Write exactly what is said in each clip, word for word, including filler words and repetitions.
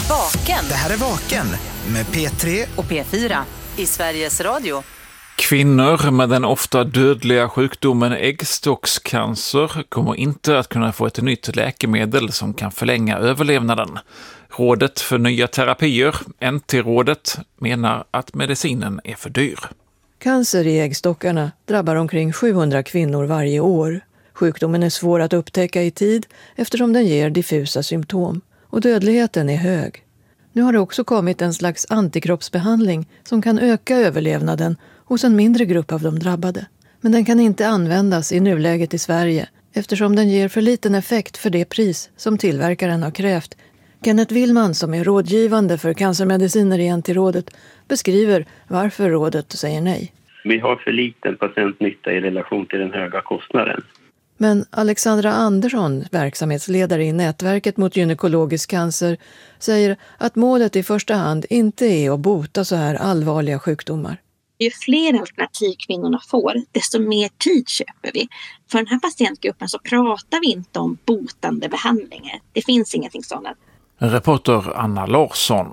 Vaken. Det här är Vaken med P tre och P fyra i Sveriges Radio. Kvinnor med den ofta dödliga sjukdomen äggstockscancer kommer inte att kunna få ett nytt läkemedel som kan förlänga överlevnaden. Rådet för nya terapier, N T-rådet, menar att medicinen är för dyr. Cancer i äggstockarna drabbar omkring sjuhundra kvinnor varje år. Sjukdomen är svår att upptäcka i tid eftersom den ger diffusa symptom. Och dödligheten är hög. Nu har det också kommit en slags antikroppsbehandling som kan öka överlevnaden hos en mindre grupp av de drabbade. Men den kan inte användas i nuläget i Sverige eftersom den ger för liten effekt för det pris som tillverkaren har krävt. Kenneth Willman, som är rådgivande för cancermediciner i N T-rådet, beskriver varför rådet säger nej. Vi har för liten patientnytta i relation till den höga kostnaden. Men Alexandra Andersson, verksamhetsledare i nätverket mot gynekologisk cancer, säger att målet i första hand inte är att bota så här allvarliga sjukdomar. Ju fler alternativ kvinnorna får, desto mer tid köper vi. För den här patientgruppen så pratar vi inte om botande behandlingar. Det finns ingenting sådant. Reporter Anna Larsson.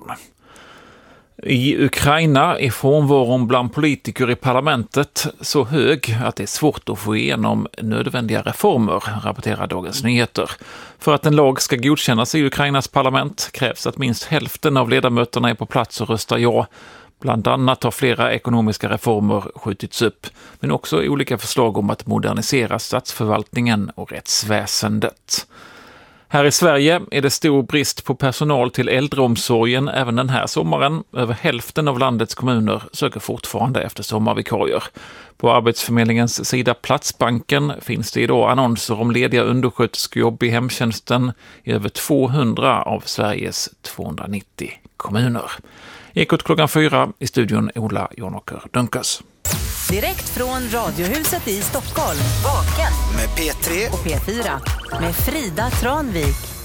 I Ukraina är frånvaron bland politiker i parlamentet så hög att det är svårt att få igenom nödvändiga reformer, rapporterar Dagens Nyheter. För att en lag ska godkännas i Ukrainas parlament krävs att minst hälften av ledamöterna är på plats och röstar ja. Bland annat har flera ekonomiska reformer skjutits upp, men också olika förslag om att modernisera statsförvaltningen och rättsväsendet. Här i Sverige är det stor brist på personal till äldreomsorgen även den här sommaren. Över hälften av landets kommuner söker fortfarande efter sommarvikarier. På Arbetsförmedlingens sida Platsbanken finns det idag annonser om lediga undersköterskejobb i hemtjänsten i över tvåhundra av Sveriges tvåhundranittio kommuner. Ekot klockan fyra, i studion Ola Jonåker Dunkas. Direkt från Radiohuset i Stockholm. Vaken med P tre och P fyra med Frida Tranvik.